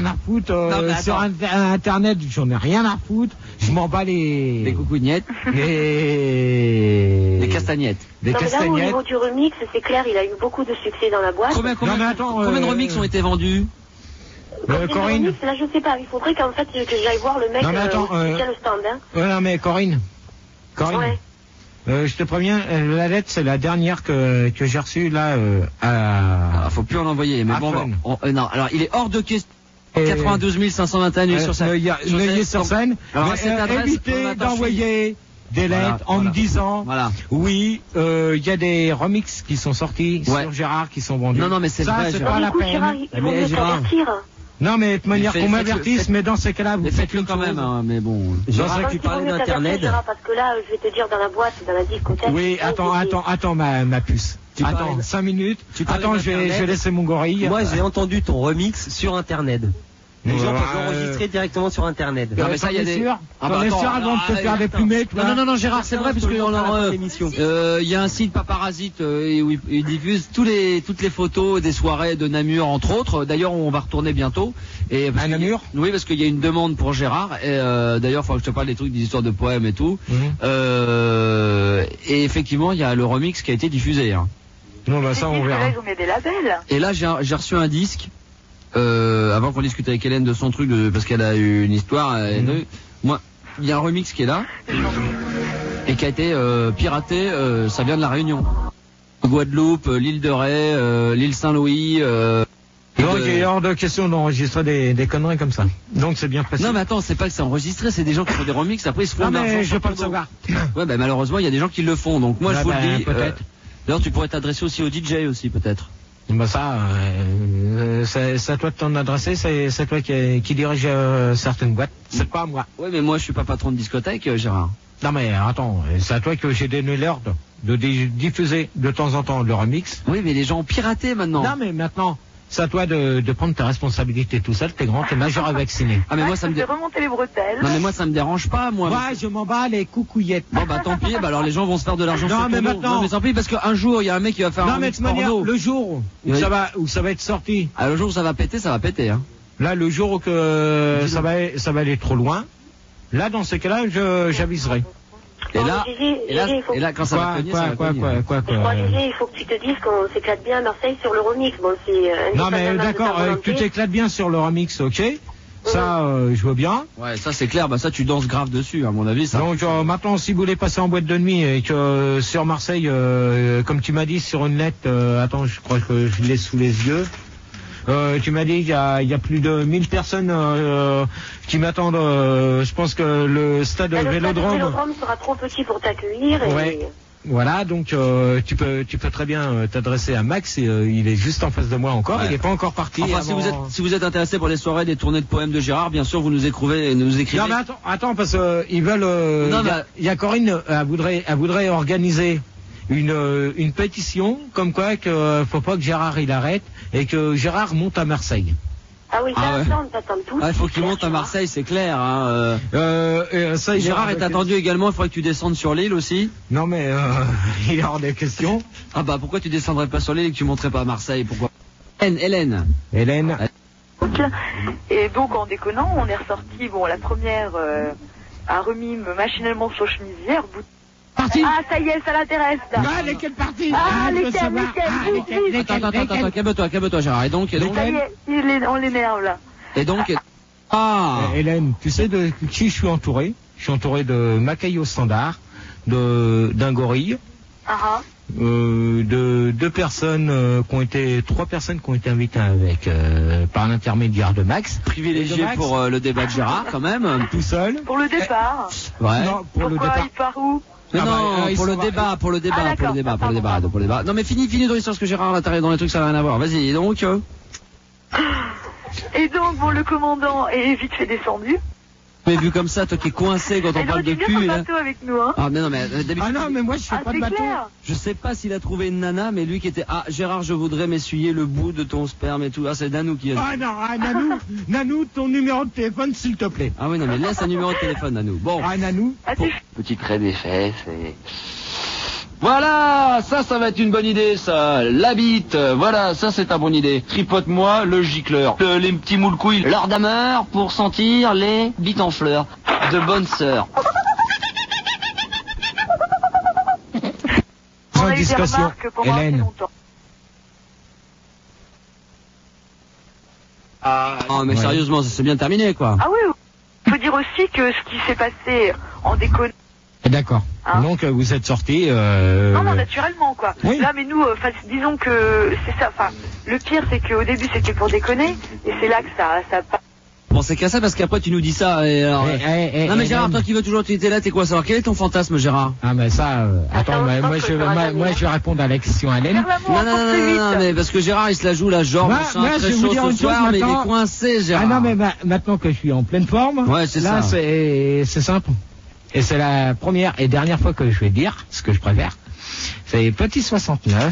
à foutre. Sur Internet, j'en ai rien à foutre. Je m'en bats Les coucougnettes. Les castagnettes. Des non, mais là, au castagnettes. niveau du remix, c'est clair, il a eu beaucoup de succès dans la boîte. Combien de remix ont été vendus? Corinne. Remix, là, je sais pas. Il faudrait qu'en fait, que j'aille voir le mec Non, mais attends, qui tient le stand. Hein. Non, mais Corinne. Ouais. Je te préviens, la lettre, c'est la dernière que j'ai reçue, là, Alors, faut plus en envoyer, mais bon, non, alors, il est hors de question. 92 521 Neuilly-sur-Seine. Alors, évitez d'envoyer des lettres en me disant, oui, il y a des remixes qui sont sortis sur Gérard qui sont vendus. Non, mais c'est vrai, c'est pas la peine. Gérard, ils vont mieux t'avertir. Non, mais de manière qu'on m'avertisse, mais dans ces cas-là, vous faites-le quand même, hein, mais bon. Gérard, tu parlais d'Internet. Parce que là, je vais te dire, dans la boîte, dans la discothèque. Oui, attends, ma puce. Attends, 5 minutes. Attends, je vais laisser mon gorille. Moi, j'ai entendu ton remix sur Internet. Les gens peuvent enregistrer directement sur Internet. Non, mais ça, il y a des... sûr avant de te faire déplumer, toi. Non, Gérard, c'est vrai, parce que il y a un site Paparazite où il diffuse toutes les photos des soirées de Namur, entre autres. D'ailleurs, on va retourner bientôt. À Namur? Oui, parce qu'il y a une demande pour Gérard. Et d'ailleurs, il faut que je te parle des trucs, des histoires de poèmes et tout. Et effectivement, il y a le remix qui a été diffusé. Hein. Non, bah ça, on verra. Vous mettez des labels. Et là, j'ai reçu un disque. Avant qu'on discute avec Hélène de son truc, parce qu'elle a eu une histoire. Moi, il y a un remix qui est là et qui a été piraté. Ça vient de la Réunion, Guadeloupe, l'île de Ré, l'île Saint-Louis. Donc il est hors de question d'enregistrer des conneries comme ça. Donc c'est bien précis. Non, mais attends, c'est pas que c'est enregistré, c'est des gens qui font des remixes. Après ils se font de l'argent. Mais je veux pas le savoir. Ouais, bah malheureusement il y a des gens qui le font. Donc moi je vous le dis. Peut-être. D'ailleurs tu pourrais t'adresser aussi au DJ aussi peut-être. Bah ça, c'est à toi de t'en adresser, c'est toi qui dirige certaines boîtes, c'est pas à moi. Oui, mais moi je suis pas patron de discothèque, Gérard. Non mais attends, c'est à toi que j'ai donné l'ordre de diffuser de temps en temps le remix. Oui, mais les gens ont piraté maintenant. Non mais maintenant, c'est à toi de prendre tes responsabilités tout seul, t'es grand, t'es majeur à vacciner. Ah mais moi ça me remonter les bretelles. Non mais moi ça me dérange pas, moi. Ouais, je m'en bats les coucouillettes. Bon bah tant pis, bah alors les gens vont se faire de l'argent sur ton dos. Maintenant... Non mais tant pis parce qu'un jour il y a un mec qui va faire un remix porno. Le jour où ça va être sorti. Ah, le jour où ça va péter, hein. Là, le jour où ça va aller trop loin, là dans ces cas-là, j'aviserai. Et là, quand ça va cogner, ça va cogner. Quoi. Il faut que tu te dises qu'on s'éclate bien à Marseille sur le remix. Bon, c'est non, mais d'accord, tu t'éclates bien sur le remix, ok. Ça, je veux bien. Ouais, ça c'est clair, bah ça tu danses grave dessus, à mon avis. Ça. Donc maintenant, si vous voulez passer en boîte de nuit et que sur Marseille, comme tu m'as dit sur une lettre, attends, je crois que je l'ai sous les yeux. Tu m'as dit qu'il y a plus de 1000 personnes qui m'attendent. Je pense que le stade Vélodrome... Le Vélodrome sera trop petit pour t'accueillir. Ouais. Voilà, donc tu peux très bien t'adresser à Max. Il est juste en face de moi encore. Ouais. Il n'est pas encore parti. Enfin, si vous êtes intéressé pour les soirées des tournées de poèmes de Gérard, bien sûr, vous nous écrivez. Non, mais attends, parce qu'ils veulent. Il y a Corinne, elle voudrait organiser une pétition comme quoi que faut pas que Gérard il arrête et que Gérard monte à Marseille. Ah oui, t'attends tout. Il faut qu'il monte à Marseille, c'est clair. Hein. Ça, Gérard est attendu également, il faudrait que tu descendes sur l'île aussi. Non mais il est hors des questions. Ah bah pourquoi tu descendrais pas sur l'île et que tu monterais pas à Marseille? Pourquoi? Hélène. Et donc en déconnant, on est ressorti, la première a remis machinalement sur chemisière, Parti. Ah, ça y est, ça l'intéresse. Ah, lesquelles parties? Attends, calme-toi, Gérard. Et donc ça y est, on l'énerve, là. Et donc, Hélène, tu sais de qui je suis entouré? Je suis entouré de Macaille au standard, d'un gorille, de trois personnes qui ont été invitées par l'intermédiaire de Max. Privilégié pour le débat de Gérard, quand même. Tout seul. Pour le départ. Ouais. Non, pour le départ. Il part où? Pour le débat. Non mais finis ton histoire parce que Gérard à l'intérieur dans les trucs ça n'a rien à voir. Vas-y, donc. Et donc le commandant est vite fait descendu. Mais vu comme ça, toi qui es coincé quand on parle de cul. Là. Bateau avec nous, hein. Ah mais non mais d'habitude. Ah non mais moi je fais pas de bateau. Clair. Je sais pas s'il a trouvé une nana, mais lui qui était Gérard, je voudrais m'essuyer le bout de ton sperme et tout. Ah c'est Nanou qui a dit. Ah non, Nanou, ton numéro de téléphone s'il te plaît. Ah oui non mais laisse un numéro de téléphone Nanou. Bon. Nanou. Petit trait des fesses et Voilà, ça va être une bonne idée, ça. La bite, voilà, ça c'est une bonne idée. Tripote-moi le gicleur. Les petits moules couilles. L'heure d'amour pour sentir les bites en fleurs. De bonnes sœurs. On a eu des discussion, remarques pendant assez Hélène. longtemps. Oh, mais Ouais. sérieusement, ça s'est bien terminé, quoi. Ah oui, il faut dire aussi que ce qui s'est passé en déconne. D'accord. Hein? Donc vous êtes sortis. Non, naturellement, quoi. Oui. Là, mais nous, disons que c'est ça. Enfin, le pire, c'est qu'au début, c'était pour déconner, et c'est là que ça passe. Bon, c'est qu'à ça parce qu'après tu nous dis ça. Et alors, non mais Gérard, toi qui veux toujours t'es là, t'es quoi savoir quel est ton fantasme, Gérard? Ah mais ça, attends, ça, moi, je pense que ça va jamais. je vais répondre à la question Hélène. Non, mais parce que Gérard il se la joue la genre machin, moi, très je vais vous chaud dire ce une chose soir, mais il est maintenant. coincé, Gérard. Ah non mais maintenant que je suis en pleine forme, Ouais, c'est là ça. c'est simple. Et c'est la première et dernière fois que je vais dire ce que je préfère. C'est petit 69.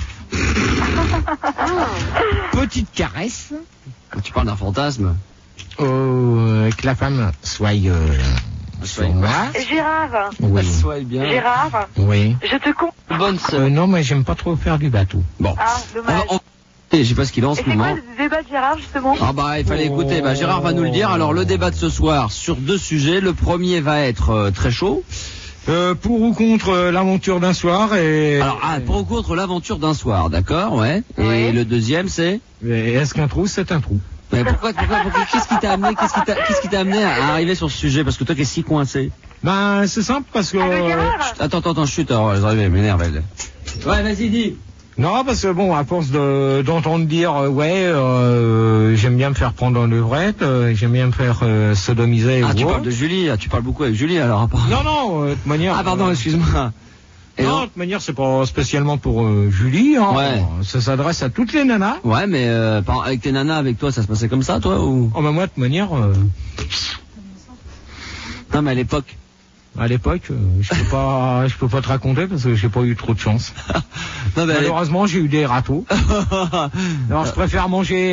Petite caresse. Quand tu parles d'un fantasme. Que la femme soit sur moi. Gérard, Oui. Sois bien. Gérard, Oui. je te compte. Bonne sœur. Non, mais j'aime pas trop faire du bateau. Bon. Ah, dommage. Je sais pas ce qu'il a en Et ce c'est quoi moment. le débat de Gérard, justement? Ah bah il fallait écouter, bah Gérard va nous le dire. Alors le débat de ce soir sur 2 sujets. Le premier va être très chaud. Pour ou contre l'aventure d'un soir et. Alors pour ou contre l'aventure d'un soir, d'accord, ouais. Et Ouais. le deuxième c'est. Et est-ce qu'un trou, c'est un trou? Mais pourquoi qu'est-ce qui t'a amené à arriver sur ce sujet? Parce que toi qui es si coincé. Ben, c'est simple parce que. Avec Gérard? Attends, chut, alors, elle m'énerve, elle. Ouais, vas-y, dis. Non, parce que bon, à force d'entendre dire, j'aime bien me faire prendre en levrette, j'aime bien me faire sodomiser. Ah, ou tu autre. parles de Julie, tu parles beaucoup avec Julie, alors, apparemment. Non, de toute manière. Ah, pardon, excuse-moi. Et Non, non de toute manière, c'est pas spécialement pour Julie. Hein. Ouais. Ça s'adresse à toutes les nanas. Ouais, mais avec tes nanas, avec toi, ça se passait comme ça, toi, ou? Oh, ben moi, de toute manière, Non, mais à l'époque. à l'époque, je peux pas te raconter parce que j'ai pas eu trop de chance. Non, mais Malheureusement, j'ai eu des râteaux. Alors, je préfère manger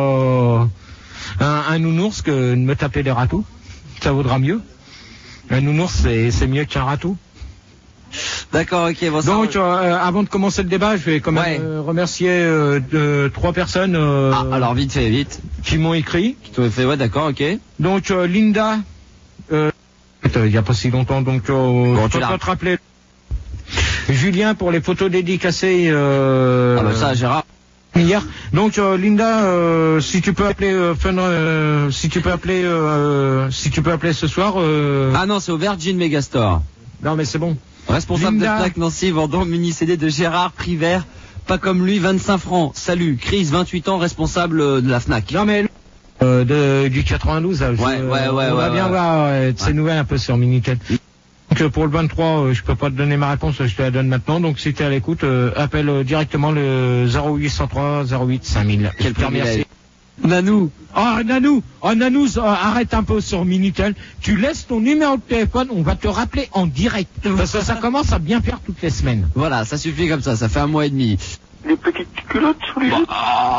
un nounours que de me taper des râteaux. Ça vaudra mieux. Un nounours, c'est mieux qu'un râteau. D'accord, ok, bon, ça. Donc, avant de commencer le débat, je vais quand même remercier 3 personnes Alors, vite. qui m'ont écrit. Qui t'ont fait, ouais, d'accord, ok. Donc, Linda, il n'y a pas si longtemps, donc je peux pas te rappeler. Julien pour les photos dédicacées. Ah bah ça, Gérard. Hier. Donc Linda, si tu peux appeler si tu peux appeler ce soir. Ah non, c'est au Virgin Megastore. Non mais c'est bon. Responsable Linda. de Fnac Nancy, vendant mini CD de Gérard, prix vert. Pas comme lui, 25 francs. Salut, Chris, 28 ans, responsable de la Fnac. Non mais du 92. Ouais, on va bien voir de ces nouvelles un peu sur Minitel. Donc pour le 23, je peux pas te donner ma réponse, je te la donne maintenant. Donc si tu es à l'écoute, appelle directement le 0803 08 5000. Quel merci. Nanou. Nanou, arrête un peu sur Minitel. Tu laisses ton numéro de téléphone, on va te rappeler en direct. Parce que ça commence à bien faire toutes les semaines. Voilà, ça suffit comme ça fait 1 mois et demi. Les petites culottes sous les yeux.